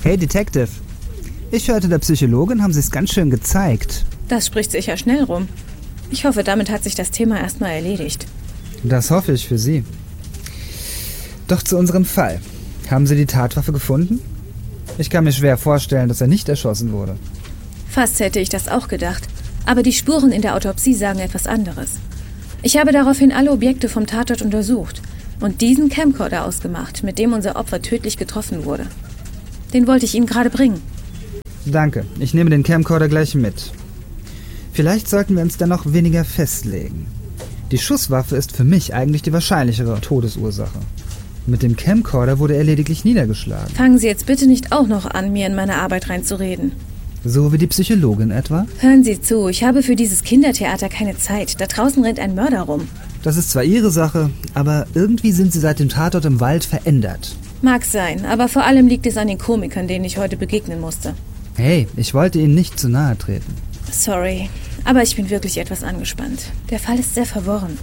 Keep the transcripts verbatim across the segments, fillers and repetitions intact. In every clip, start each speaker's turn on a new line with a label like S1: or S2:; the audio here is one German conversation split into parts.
S1: Hey, Detective. Ich hörte, der Psychologin haben Sie es ganz schön gezeigt.
S2: Das spricht sicher schnell rum. Ich hoffe, damit hat sich das Thema erstmal erledigt.
S1: Das hoffe ich für Sie. Doch zu unserem Fall. Haben Sie die Tatwaffe gefunden? Ich kann mir schwer vorstellen, dass er nicht erschossen wurde.
S2: Fast hätte ich das auch gedacht. Aber die Spuren in der Autopsie sagen etwas anderes. Ich habe daraufhin alle Objekte vom Tatort untersucht und diesen Camcorder ausgemacht, mit dem unser Opfer tödlich getroffen wurde. Den wollte ich Ihnen gerade bringen.
S1: Danke, ich nehme den Camcorder gleich mit. Vielleicht sollten wir uns dann noch weniger festlegen. Die Schusswaffe ist für mich eigentlich die wahrscheinlichere Todesursache. Mit dem Camcorder wurde er lediglich niedergeschlagen.
S2: Fangen Sie jetzt bitte nicht auch noch an, mir in meine Arbeit reinzureden.
S1: So wie die Psychologin etwa?
S2: Hören Sie zu, ich habe für dieses Kindertheater keine Zeit. Da draußen rennt ein Mörder rum.
S1: Das ist zwar Ihre Sache, aber irgendwie sind Sie seit dem Tatort im Wald verändert.
S2: Mag sein, aber vor allem liegt es an den Komikern, denen ich heute begegnen musste.
S1: Hey, ich wollte Ihnen nicht zu nahe treten.
S2: Sorry, aber ich bin wirklich etwas angespannt. Der Fall ist sehr verworren.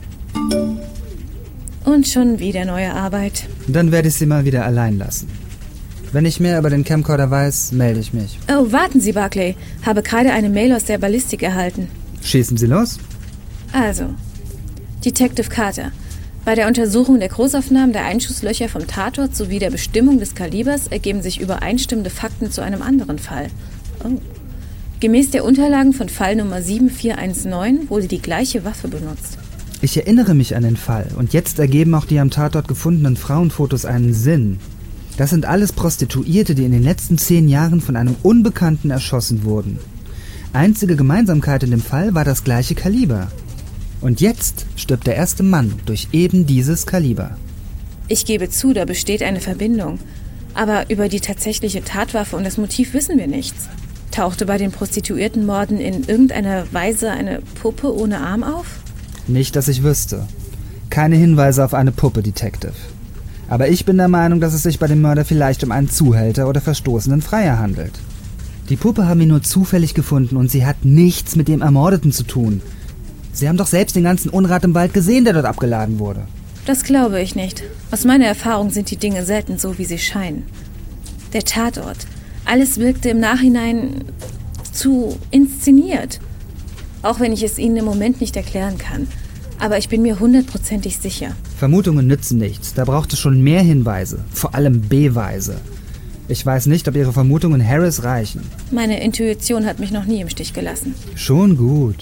S2: Und schon wieder neue Arbeit.
S1: Dann werde ich Sie mal wieder allein lassen. Wenn ich mehr über den Camcorder weiß, melde ich mich.
S2: Oh, warten Sie, Barclay. Habe gerade eine Mail aus der Ballistik erhalten.
S1: Schießen Sie los.
S2: Also, Detective Carter. Bei der Untersuchung der Großaufnahmen der Einschusslöcher vom Tatort sowie der Bestimmung des Kalibers ergeben sich übereinstimmende Fakten zu einem anderen Fall. Oh. Gemäß der Unterlagen von Fall Nummer sieben vier eins neun wurde die gleiche Waffe benutzt.
S1: Ich erinnere mich an den Fall und jetzt ergeben auch die am Tatort gefundenen Frauenfotos einen Sinn. Das sind alles Prostituierte, die in den letzten zehn Jahren von einem Unbekannten erschossen wurden. Einzige Gemeinsamkeit in dem Fall war das gleiche Kaliber. Und jetzt stirbt der erste Mann durch eben dieses Kaliber.
S2: Ich gebe zu, da besteht eine Verbindung. Aber über die tatsächliche Tatwaffe und das Motiv wissen wir nichts. Tauchte bei den Prostituiertenmorden in irgendeiner Weise eine Puppe ohne Arm auf?
S1: Nicht, dass ich wüsste. Keine Hinweise auf eine Puppe, Detective. Aber ich bin der Meinung, dass es sich bei dem Mörder vielleicht um einen Zuhälter oder verstoßenen Freier handelt. Die Puppe haben ihn nur zufällig gefunden und sie hat nichts mit dem Ermordeten zu tun. Sie haben doch selbst den ganzen Unrat im Wald gesehen, der dort abgeladen wurde.
S2: Das glaube ich nicht. Aus meiner Erfahrung sind die Dinge selten so, wie sie scheinen. Der Tatort. Alles wirkte im Nachhinein zu inszeniert. Auch wenn ich es Ihnen im Moment nicht erklären kann. Aber ich bin mir hundertprozentig sicher.
S1: Vermutungen nützen nichts. Da braucht es schon mehr Hinweise. Vor allem Beweise. Ich weiß nicht, ob Ihre Vermutungen Harris reichen.
S2: Meine Intuition hat mich noch nie im Stich gelassen.
S1: Schon gut.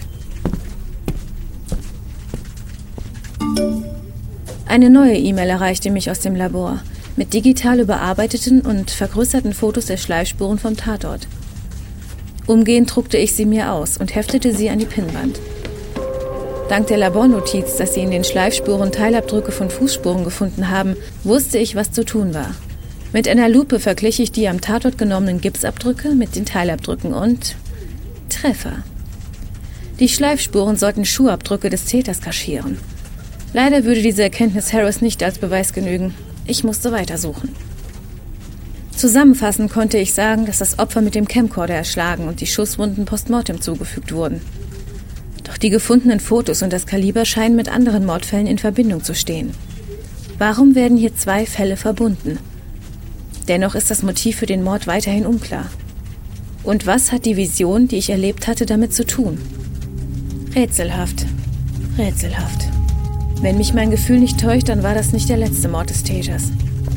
S2: Eine neue E-Mail erreichte mich aus dem Labor. Mit digital überarbeiteten und vergrößerten Fotos der Schleifspuren vom Tatort. Umgehend druckte ich sie mir aus und heftete sie an die Pinnwand. Dank der Labornotiz, dass sie in den Schleifspuren Teilabdrücke von Fußspuren gefunden haben, wusste ich, was zu tun war. Mit einer Lupe verglich ich die am Tatort genommenen Gipsabdrücke mit den Teilabdrücken und Treffer. Die Schleifspuren sollten Schuhabdrücke des Täters kaschieren. Leider würde diese Erkenntnis Harris nicht als Beweis genügen. Ich musste weitersuchen. Zusammenfassend konnte ich sagen, dass das Opfer mit dem Camcorder erschlagen und die Schusswunden postmortem zugefügt wurden. Doch die gefundenen Fotos und das Kaliber scheinen mit anderen Mordfällen in Verbindung zu stehen. Warum werden hier zwei Fälle verbunden? Dennoch ist das Motiv für den Mord weiterhin unklar. Und was hat die Vision, die ich erlebt hatte, damit zu tun? Rätselhaft. Rätselhaft. Wenn mich mein Gefühl nicht täuscht, dann war das nicht der letzte Mord des Täters.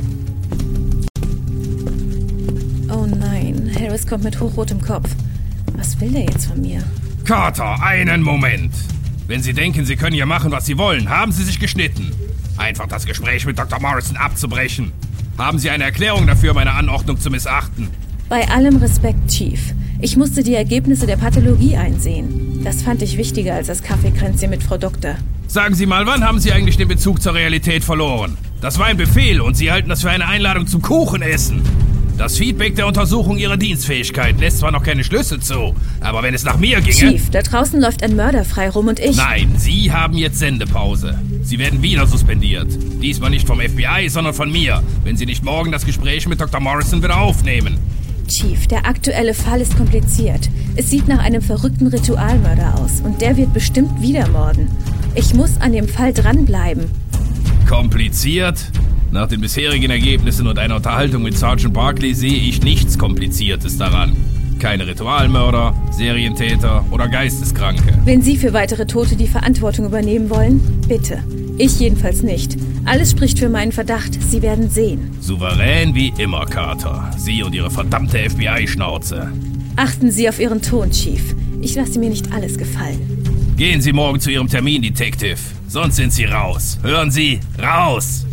S2: Oh nein, Harris kommt mit hochrotem Kopf. Was will der jetzt von mir?
S3: Carter, einen Moment. Wenn Sie denken, Sie können hier machen, was Sie wollen, haben Sie sich geschnitten. Einfach das Gespräch mit Doktor Morrison abzubrechen. Haben Sie eine Erklärung dafür, meine Anordnung zu missachten?
S2: Bei allem Respekt, Chief. Ich musste die Ergebnisse der Pathologie einsehen. Das fand ich wichtiger als das Kaffeekränzchen mit Frau Doktor.
S3: Sagen Sie mal, wann haben Sie eigentlich den Bezug zur Realität verloren? Das war ein Befehl und Sie halten das für eine Einladung zum Kuchenessen. Das Feedback der Untersuchung Ihrer Dienstfähigkeit lässt zwar noch keine Schlüsse zu, aber wenn es nach mir ginge...
S2: Chief, da draußen läuft ein Mörder frei rum und ich...
S3: Nein, Sie haben jetzt Sendepause. Sie werden wieder suspendiert. Diesmal nicht vom F B I, sondern von mir, wenn Sie nicht morgen das Gespräch mit Doktor Morrison wieder aufnehmen.
S2: Chief, der aktuelle Fall ist kompliziert. Es sieht nach einem verrückten Ritualmörder aus und der wird bestimmt wieder morden. Ich muss an dem Fall dranbleiben.
S3: Kompliziert? Nach den bisherigen Ergebnissen und einer Unterhaltung mit Sergeant Barkley sehe ich nichts Kompliziertes daran. Keine Ritualmörder, Serientäter oder Geisteskranke.
S2: Wenn Sie für weitere Tote die Verantwortung übernehmen wollen, bitte. Ich jedenfalls nicht. Alles spricht für meinen Verdacht. Sie werden sehen.
S3: Souverän wie immer, Carter. Sie und Ihre verdammte F B I-Schnauze.
S2: Achten Sie auf Ihren Ton, Chief. Ich lasse mir nicht alles gefallen.
S3: Gehen Sie morgen zu Ihrem Termin, Detective. Sonst sind Sie raus. Hören Sie? Raus!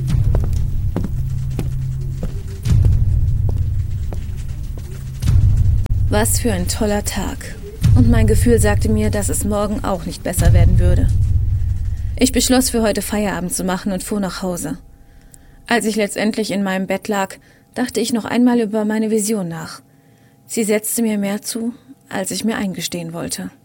S2: Was für ein toller Tag. Und mein Gefühl sagte mir, dass es morgen auch nicht besser werden würde. Ich beschloss, für heute Feierabend zu machen und fuhr nach Hause. Als ich letztendlich in meinem Bett lag, dachte ich noch einmal über meine Vision nach. Sie setzte mir mehr zu, als ich mir eingestehen wollte.